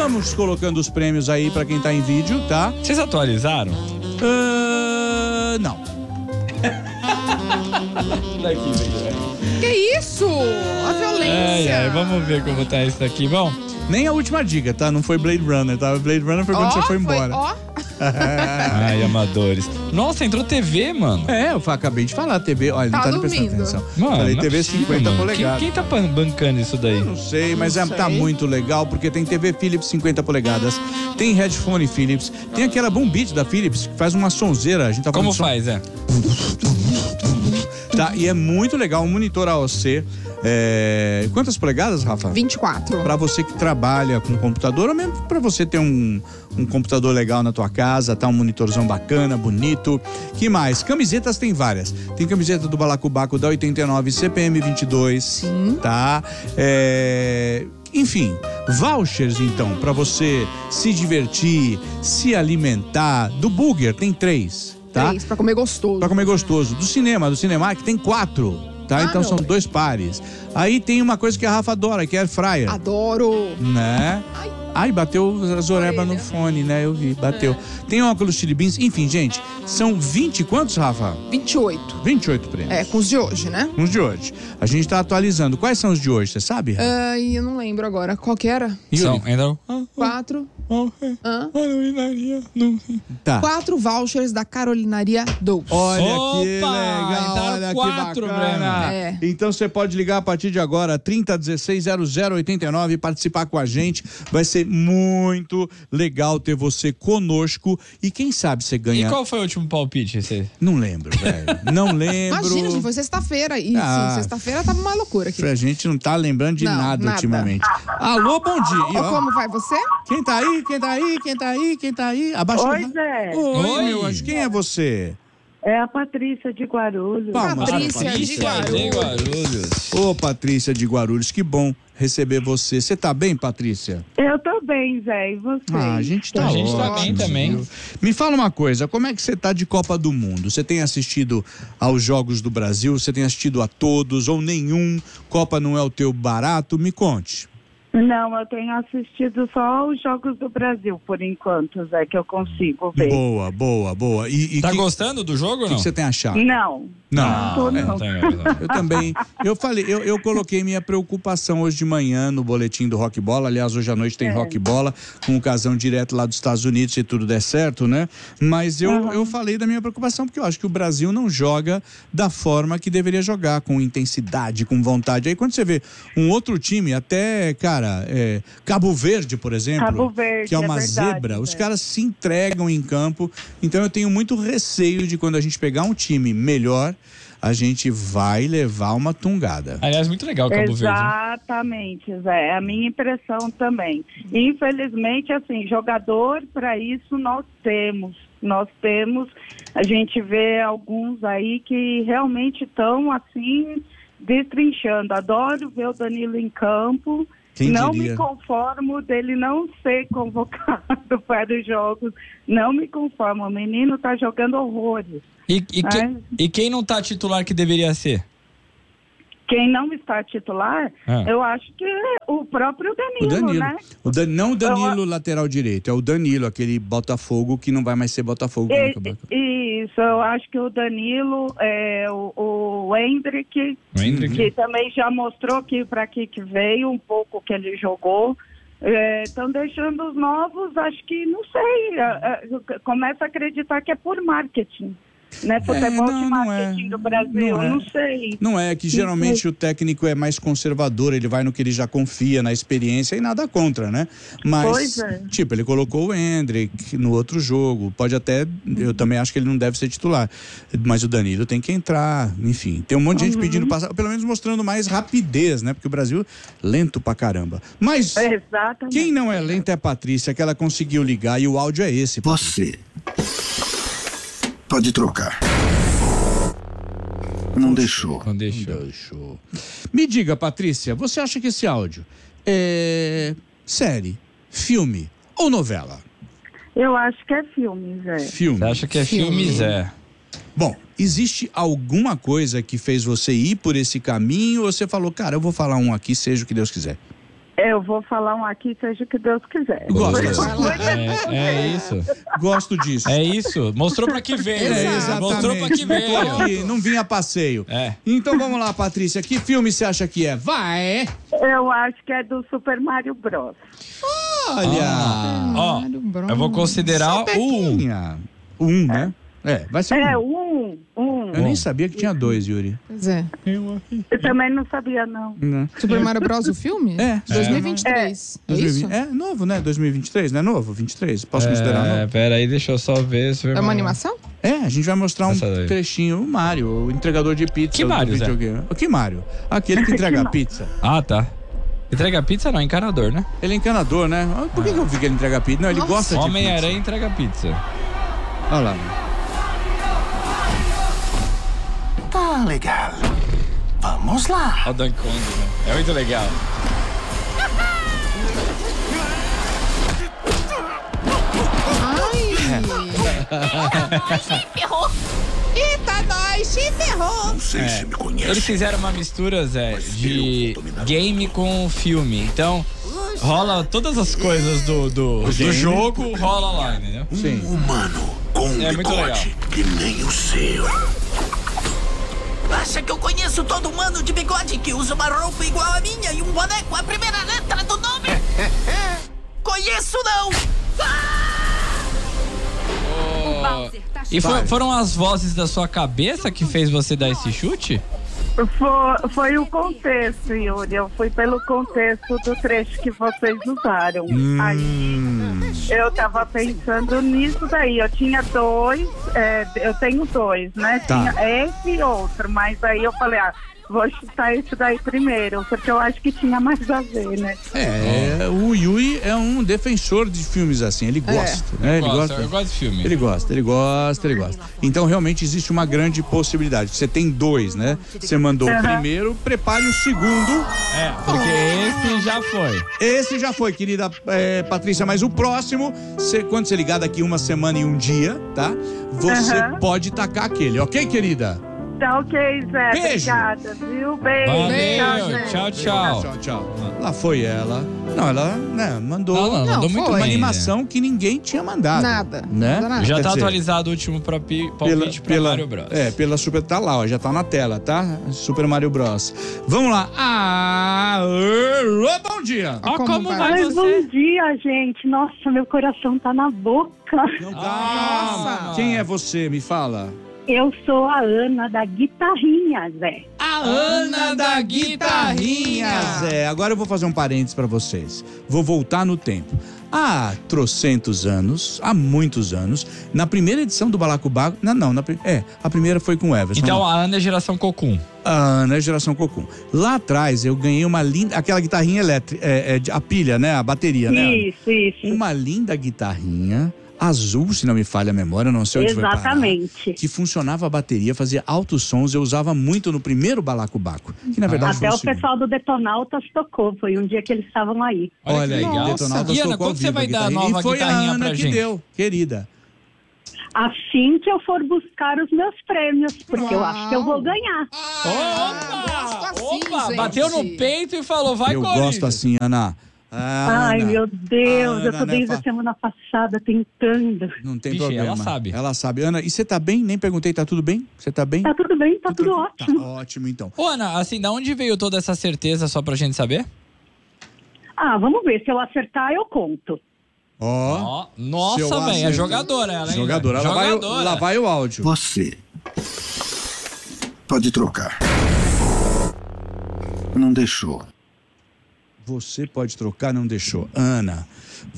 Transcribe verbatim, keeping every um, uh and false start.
Vamos colocando os prêmios aí pra quem tá em vídeo, tá? Vocês atualizaram? Uh, não. Daqui, velho. Que isso? A violência. Ai, ai, vamos ver como tá isso aqui, bom? Nem a última dica, tá? Não foi Blade Runner, tá? Blade Runner foi quando Ó, você foi embora. Ó. Ai, amadores. Nossa, entrou T V, mano. É, eu acabei de falar, T V, olha, Tá não tá nem prestando dormindo. atenção. Mano, Falei não é T V possível, cinquenta mano. polegadas. Quem, quem tá ban- bancando isso daí? Não sei, mas Não é, tá sei. muito legal, porque tem T V Philips cinquenta polegadas, tem headphone Philips, tem aquela Boom Beat da Philips, que faz uma sonzeira. A gente tá Como falando de som- faz, é? Tá, e é muito legal, um monitor A O C. É... Quantas polegadas, Rafa? vinte e quatro. Pra você que trabalha com computador, ou mesmo pra você ter um, um computador legal na tua casa, tá? Um monitorzão bacana, bonito. Que mais? Camisetas tem várias. Tem camiseta do Balacobaco da oitenta e nove C P M vinte e dois. Sim. Tá? É... Enfim, vouchers então, pra você se divertir, se alimentar. Do Burger tem três, tá? Três, pra comer gostoso. Pra comer gostoso. Do cinema, do Cinemark tem quatro, tá? Ah, então não. são dois pares. Aí tem uma coisa que a Rafa adora, que é air fryer. Adoro. Né? Ai. Ai, bateu a zoreba no Orelha. fone, né? Eu vi, bateu. Tem óculos Chili Beans, enfim, gente, são vinte, quantos, Rafa? vinte e oito. vinte e oito prêmios. É, com os de hoje, né? Uns de hoje. A gente tá atualizando. Quais são os de hoje, você sabe? Rafa? Ai, eu não lembro agora. Qual que era? Yuri? São, então... Quatro. Hã? Tá. Quatro vouchers da Carolinaria Doce. Olha Opa, que legal, entraram olha quatro, que bacana. Breno. É. Então você pode ligar a partir de agora, trinta dezesseis zero zero oitenta e nove, e participar com a gente. Vai ser muito legal ter você conosco e quem sabe você E ganha... qual foi o último palpite? Esse? Não lembro, velho. Não lembro. Imagina, gente, foi sexta-feira. E Ah. sim, sexta-feira tava uma loucura aqui. A gente não tá lembrando de Não, nada, nada. ultimamente. Alô, bom dia. E, Ó, ó, como vai você? quem tá aí? Quem tá aí? Quem tá aí? Quem tá aí? Abaixa o Oi, ra- Zé. Oi, Oi. meu anjo. Quem é você? É a Patrícia de Guarulhos. Palmas, Patrícia Patrícia. de de Guarulhos. Guarulhos. Ô, Patrícia de Guarulhos, que bom receber você. Você tá bem, Patrícia? Eu tô bem, Zé. E você? Ah, a gente tá A gente tá ótimo, bem também. viu? Me fala uma coisa, como é que você tá de Copa do Mundo? Você tem assistido aos Jogos do Brasil? Você tem assistido a todos ou nenhum? Copa não é o teu barato? Me conte. Não, eu tenho assistido só os Jogos do Brasil, por enquanto, Zé, que eu consigo ver. Boa, boa, boa. E, e Tá que, gostando do jogo ou que não? que você tem achado? Não. Não, tô, é, não. Não tem, não. Eu também, eu falei, eu, eu coloquei minha preocupação hoje de manhã no boletim do Rock Bola, aliás, hoje à noite tem É. Rock Bola, com o casão direto lá dos Estados Unidos, se tudo der certo, né? Mas eu, Uhum. eu falei da minha preocupação, porque eu acho que o Brasil não joga da forma que deveria jogar, com intensidade, com vontade. Aí quando você vê um outro time, até, cara, é, Cabo Verde, por exemplo, Cabo Verde, que é uma é verdade, zebra, os é. caras se entregam em campo, então eu tenho muito receio de quando a gente pegar um time melhor, a gente vai levar uma tungada. Aliás, muito legal o Cabo Verde. Exatamente, Zé. É a minha impressão também. Infelizmente, assim, jogador para isso nós temos. Nós temos, a gente vê alguns aí que realmente estão, assim, destrinchando. Adoro ver o Danilo em campo. Quem não diria? me conformo dele não ser convocado para os jogos. Não me conformo. O menino está jogando horrores. E, e, que- Ai. e quem não tá titular que deveria ser? Quem não está titular, Ah. eu acho que é o próprio Danilo, O Danilo. né? O Dan- não o Danilo, lateral direito, é o Danilo, aquele Botafogo que não vai mais ser Botafogo. E- né, que acabou. Isso, eu acho que o Danilo, é, o, o Hendrick, O Hendrick? que também já mostrou que para que que veio, um pouco que ele jogou. Estão deixando os novos, acho que, não sei, é, é, começa a acreditar que é por marketing. Né? Futebol não, de não marketing é. do Brasil, Não é. não sei. Não é, que geralmente o técnico é mais conservador, ele vai no que ele já confia, na experiência e nada contra, né? Mas, Pois é. tipo, ele colocou o Hendrick no outro jogo, pode até, eu também acho que ele não deve ser titular, mas o Danilo tem que entrar, enfim. Tem um monte de gente Uhum. pedindo passar, pelo menos mostrando mais rapidez, né? Porque o Brasil, lento pra caramba. Mas Exatamente. quem não é lento é a Patrícia, que ela conseguiu ligar e o áudio é esse. Você pode trocar. Não deixou. Não deixa. Deixou. Me diga, Patrícia, você acha que esse áudio é série, filme ou novela? Eu acho que é filme, Zé. Filme. Você acha que é filme, Filme. Zé? Bom, existe alguma coisa que fez você ir por esse caminho ou você falou, cara, eu vou falar um aqui, seja o que Deus quiser? Eu vou falar um aqui, seja o que Deus quiser. Gosto. É, é isso. Gosto disso. É isso. Mostrou pra que veio. É, né? exatamente. Mostrou pra que Tô veio. aqui, não vim a passeio. É. Então vamos lá, Patrícia. Que filme você acha que é? Vai! Eu acho que é do Super Mario Bros. Olha! Ah, ó, Mario Bros. eu vou considerar o um. Pequinha. Um, né? É, vai ser É, um. um, um. Eu nem sabia que tinha dois, Yuri. Pois é. Eu também não sabia, não. Né? Super Mario Bros. O filme? É. dois mil e vinte e três. É, isso? É novo, né? dois mil e vinte e três, não é novo? vinte e três, posso considerar É, novo? pera aí, deixa eu só ver. Se É uma animação? É, a gente vai mostrar um Essa daí. trechinho. O Mario, o entregador de pizza. Que do Mario, Zé? videogame. O que Mario? Aquele que entrega a pizza. Ah, tá. Entrega pizza não, encanador, né? Ele é encanador, né? Por que, que eu vi que ele entrega pizza? Não, ele Nossa. gosta de pizza. Homem-Aranha entrega pizza. Olha lá. Tá legal. Vamos lá. Olha o Donkey Kong, né? É muito legal. Eita, nós, se ferrou! Não sei se me conhece. Eles fizeram uma mistura, Zé, de game com filme. Então, rola todas as coisas do, do, do game. jogo, rola lá, entendeu? Sim. Um humano com um É muito bigode que nem o seu. Acha que eu conheço todo humano de bigode que usa uma roupa igual a minha e um boné com a primeira letra do nome? Conheço não! E foi- foram as vozes da sua cabeça que fez você dar esse chute? Foi, foi o contexto, Yuri. Eu fui pelo contexto do trecho que vocês usaram. Aí eu tava pensando nisso daí. Eu tinha dois, é, eu tenho dois, né? Tá. Tinha esse e outro, mas aí eu falei, ah, vou chutar esse daí primeiro, porque eu acho que tinha mais a ver, né? É, o Yui é um defensor de filmes assim, ele gosta, né? Ele Gosto, gosta. eu gosto de filme. Ele gosta, ele gosta, ele gosta. Então realmente existe uma grande possibilidade. Você tem dois, né? Você mandou o primeiro, prepare o segundo. É, porque esse já foi. Esse já foi, querida é, Patrícia, mas o próximo, você, quando você ligar daqui uma semana e um dia, tá? Você Aham. pode tacar aquele, ok, querida? Tá ok, Zé. Beijo. Obrigada, viu? Beijo. Valeu, Zé. tchau, tchau. Tchau, tchau. Lá foi ela. Não, ela, né, mandou Não, não, Não, mandou muito foi. uma bem, animação que ninguém tinha mandado. Nada. Né? Nada, nada. Já Quer tá dizer, atualizado o último propi- palpite pra Mario Bros. É, pela Super, tá lá, ó, já tá na tela, tá? Super Mario Bros. Vamos lá. Ah, alô, bom dia. Ó, Como como vai? vai Ai, você? bom dia, gente. Nossa, meu coração tá na boca. Não, Nossa. calma. Quem é você? Me fala. Eu sou a Ana da guitarrinha, Zé. A Ana da Guitarrinha. Zé, agora eu vou fazer um parênteses pra vocês. Vou voltar no tempo. Há trocentos anos, há muitos anos, na primeira edição do Balacobaco, não, não, na, pri- é, a primeira foi com o Everson. Então a Ana é geração Cocum. A Ana é geração Cocum. Lá atrás eu ganhei uma linda, aquela guitarrinha elétrica, é, é, de- a pilha, né, a bateria, né? Ana? Isso, isso. Uma linda guitarrinha azul, se não me falha a memória, não sei onde foi parar, Exatamente. que funcionava a bateria, fazia altos sons, eu usava muito no primeiro Balacobaco, que na verdade Até foi o o segundo. pessoal do Detonautas tocou. Foi um dia que eles estavam aí. Olha Olha que aí, legal. Detonautas E Ana, tocou ao quando você vivo vai a dar a guitarrinha. nova E foi a guitarrinha Ana pra que gente? deu, querida. Assim que eu for buscar os meus prêmios, porque eu Uau. acho que eu vou ganhar. gosto Opa! assim, Opa! gente. Bateu no peito e falou, vai, eu Corinthians. gosto assim, Ana. Ah, Ai, Ana. meu Deus, Ah, eu Ana, tô né, desde fa- a semana passada tentando. Não tem Vixe, problema. ela sabe. Ela sabe. Ana, e você tá bem? Nem perguntei, tá tudo bem? Você tá bem? Tá tudo bem, tá tudo ótimo. Tá ótimo, então. Ô, Ana, assim, da onde veio toda essa certeza, só pra gente saber? Ah, vamos ver. Se eu acertar, eu conto. Ó, Ó, se eu nossa, velho, é acertar- jogadora ela, hein? jogadora. Lá vai, o- Jogadora. lá vai o áudio. Você pode trocar. Não deixou. Você pode trocar, não deixou. Ana,